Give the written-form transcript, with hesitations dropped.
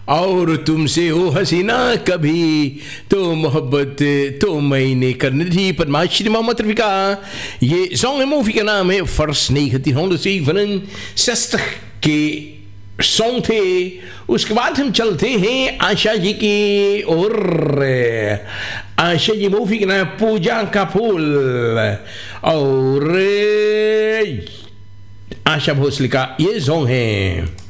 और तुमसे हो हसीना कभी तो मोहब्बत तो मैंने करनी थी पद्माश्री मोहम्मद रफीका। ये सॉन्ग मूवी का नाम है फर्स्ट 1967 के सॉन्ग थे। उसके बाद हम चलते हैं आशा जी की और आशा जी मूवी का नाम पूजा का फूल और आशा भोसले का ये सॉन्ग है।